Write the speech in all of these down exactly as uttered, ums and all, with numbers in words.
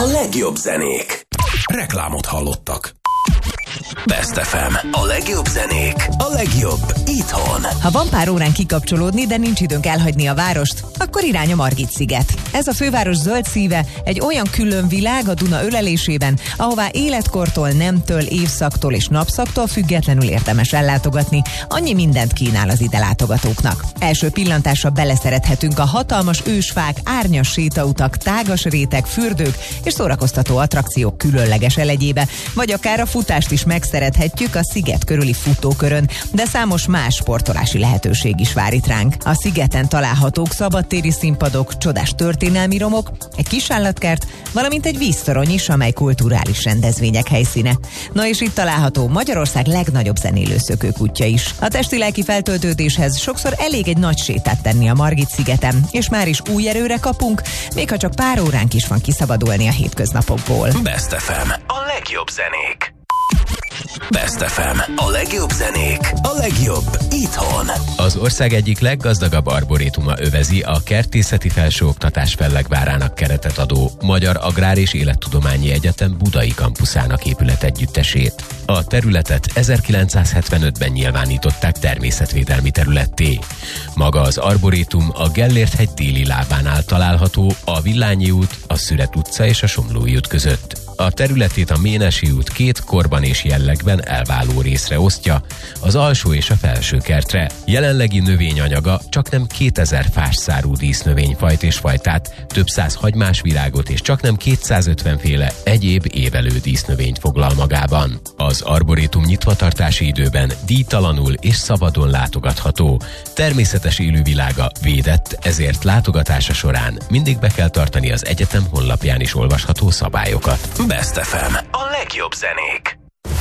legjobb zenék. Reklámot hallottak. Best ef em. A legjobb zenék. A legjobb itthon. Ha van pár órán kikapcsolódni, de nincs időnk elhagyni a várost, akkor irány a Margit-sziget. Ez a főváros zöld szíve, egy olyan külön világ a Duna ölelésében, ahová életkortól, nemtől, évszaktól és napszaktól függetlenül érdemes ellátogatni. Annyi mindent kínál az ide látogatóknak. Első pillantásra beleszerethetünk a hatalmas ősfák, árnyas sétautak, tágas rétek, fürdők és szórakoztató attrakciók különleges elegyébe, vagy akár a futást is megszerethetjük a sziget körüli futókörön, de számos más sportolási lehetőség is vár itt ránk. A szigeten találhatók szabadtéri színpadok, csodás történelmi romok, egy kisállatkert, valamint egy víztorony is, amely kulturális rendezvények helyszíne. Na és itt található Magyarország legnagyobb zenélő szökőkútja is. A testi-lelki feltöltődéshez sokszor elég egy nagy sétát tenni a Margit-szigeten, és már is új erőre kapunk, még ha csak pár óránk is van kiszabadulni a hétköznapokból. Best ef em. A legjobb zenék. Best ef em. A legjobb zenék. A legjobb itthon. Az ország egyik leggazdagabb arborétuma övezi a Kertészeti Felsőoktatás Fellegvárának keretet adó Magyar Agrár és Élettudományi Egyetem budai kampuszának épületegyüttesét. A területet ezerkilencszázhetvenötben nyilvánították természetvédelmi területté. Maga az arborétum a Gellért-hegy déli lábánál található, a Villányi út, a Szüret utca és a Somlói út között. A területét a Ménesi út két korban és jellegben elváló részre osztja, az alsó és a felső kertre. Jelenlegi növényanyaga csaknem kétezer fásszárú dísznövényfajt és fajtát, több száz hagymás virágot és csaknem kétszázötven féle egyéb évelő dísznövényt foglal magában. Az arborétum nyitvatartási időben díjtalanul és szabadon látogatható. Természetes élővilága védett, ezért látogatása során mindig be kell tartani az egyetem honlapján is olvasható szabályokat. Best ef em. A legjobb zenék.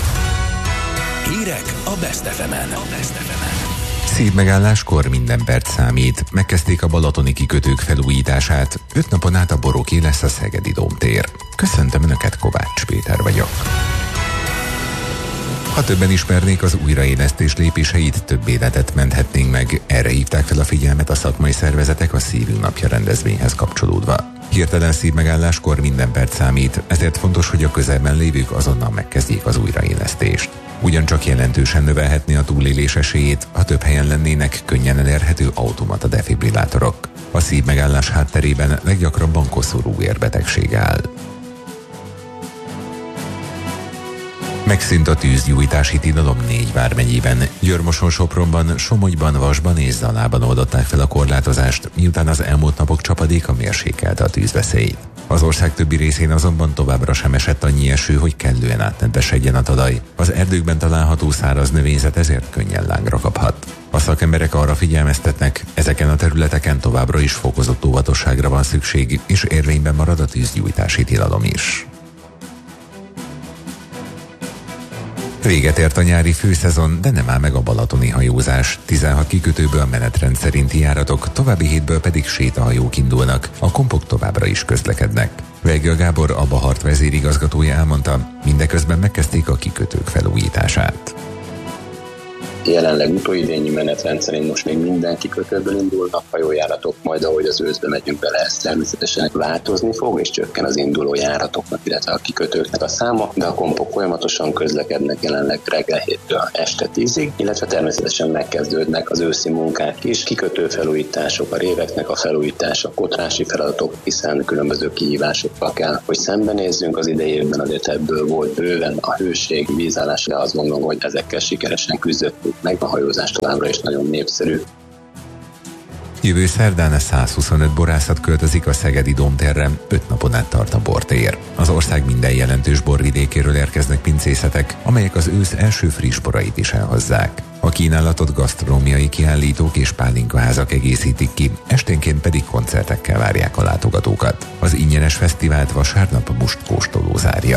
Hírek a Best ef emen. A Best ef emen. Szívmegálláskor minden perc számít. Megkezdték a balatoni kikötők felújítását. Öt napon át a boroké lesz a Szegedi Dómtér. Köszöntöm Önöket, Kovács Péter vagyok. Ha többen ismernék az újraélesztés lépéseit, több életet menthetnénk meg. Erre hívták fel a figyelmet a szakmai szervezetek a Szívünk napja rendezvényhez kapcsolódva. Hirtelen szívmegálláskor minden perc számít, ezért fontos, hogy a közelben lévők azonnal megkezdjék az újraélesztést. Ugyancsak jelentősen növelhetné a túlélés esélyét, ha több helyen lennének könnyen elérhető automata defibrillátorok. A szívmegállás hátterében leggyakrabban koszorú vérbetegség áll. Megszűnt a tűzgyújtási tilalom négy vármegyében. Győr-Moson, Sopronban, Somogyban, Vasban és Zalában oldották fel a korlátozást, miután az elmúlt napok csapadéka mérsékelte a tűzveszélyt. Az ország többi részén azonban továbbra sem esett annyi eső, hogy kellően átnedvesedjen a talaj. Az erdőkben található száraz növényzet ezért könnyen lángra kaphat. A szakemberek arra figyelmeztetnek, ezeken a területeken továbbra is fokozott óvatosságra van szükség, és érvényben marad a tűzgyújtási tilalom is. Véget ért a nyári főszezon, de nem áll meg a balatoni hajózás. tizenhat kikötőből menetrend szerinti járatok, további hétből pedig sétahajók indulnak, a kompok továbbra is közlekednek. Vegya Gábor, a Bahart vezérigazgatója elmondta, mindeközben megkezdték a kikötők felújítását. Jelenleg utóidényi menetrend szerint most még minden kikötőből indulnak hajójáratok, majd ahogy az őszbe megyünk bele, ez természetesen változni fog, és csökken az induló járatoknak, illetve a kikötőknek a száma, de a kompok folyamatosan közlekednek jelenleg reggel héttől este tízig, illetve természetesen megkezdődnek az őszi munkák is, kikötőfelújítások, a réveknek a felújítása, kotrási feladatok, hiszen különböző kihívásokkal kell, hogy szembenézzünk. Az idei évben azért ebből volt bőven a hőség, vízállás, de azt gondolom, hogy ezekkel sikeresen küzdöttünk meg, a hajózás továbbra is nagyon népszerű. Jövő szerdán a százhuszonöt borászat költözik a Szegedi Dómtérre, öt napon át tart a bortér. Az ország minden jelentős borvidékéről érkeznek pincészetek, amelyek az ősz első friss borait is elhozzák. A kínálatot gasztronómiai kiállítók és pálinkaházak egészítik ki, esténként pedig koncertekkel várják a látogatókat. Az ingyenes fesztivált vasárnap mustkóstoló zárja.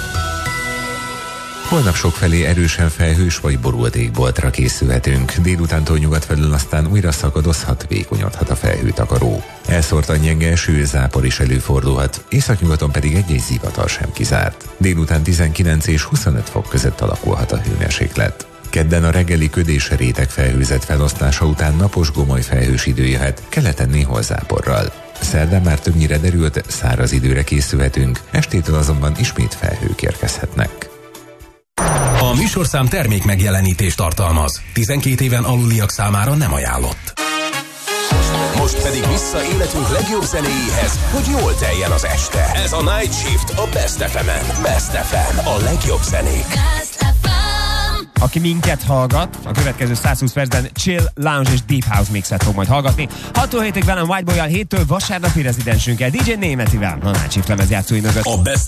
Holnap sokfelé erősen felhős vagy borult égboltra készülhetünk. Délutántól nyugat felől aztán újra szakadozhat, vékonyodhat a felhőtakaró. Elszórtan gyenge eső, zápor is előfordulhat, északnyugaton pedig egy-egy zivatar sem kizárt. Délután tizenkilenc és huszonöt fok között alakulhat a hőmérséklet. Kedden a reggeli köd és réteg felhőzet felosztása után napos gomoly felhős idő jöhet, keleten néhol záporral. Szerdán már többnyire derült, száraz időre készülhetünk, estétől azonban ismét felhők érkezhetnek. A műsorszám termék megjelenítést tartalmaz. tizenkét éven aluliak számára nem ajánlott. Most pedig vissza életünk legjobb zenéjéhez, hogy jól teljen az este. Ez a Night Shift a Best ef emen. Best ef em, a legjobb zenék. Aki minket hallgat, a következő száz húsz percben chill, lounge és deep house mixet fog majd hallgatni. hattól hétig velem Whiteboy-jal, héttől vasárnapi rezidensünkkel, dé dzsé Németivel, a Night Shift lemezjátszói mögött. A Best